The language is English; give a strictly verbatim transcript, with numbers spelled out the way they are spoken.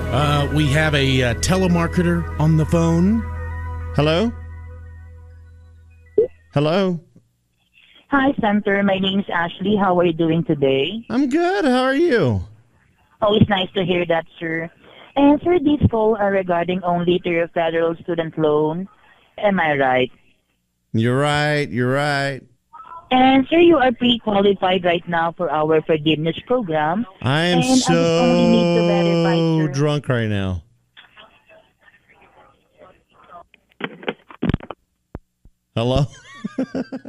Uh, we have a uh, telemarketer on the phone. Hello? Hello? Hi, Senator. My name is Ashley. How are you doing today? I'm good. How are you? Always nice to hear that, sir. And sir, this call are regarding only to your federal student loan. Am I right? You're right. You're right. And sir, you are pre-qualified right now for our forgiveness program. I am and I just only need to verify, so sir. drunk right now. Hello?